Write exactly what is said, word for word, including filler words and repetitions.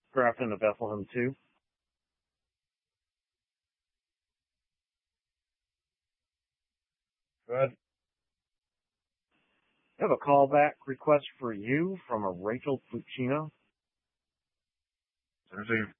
Grafton to Bethlehem two. Good. I have a callback request for you from a Rachel Puccino. Received.